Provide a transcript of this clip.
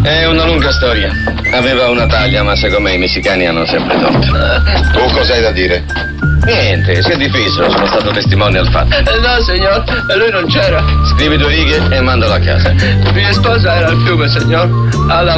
È una lunga storia. Aveva una taglia, ma secondo me i messicani hanno sempre torto. Tu cos'hai da dire? Niente, si è difeso, sono stato testimone al fatto. No, signor, lui non c'era. Scrivi 2 righe e mandalo a casa. Mia sposa era al fiume, signor.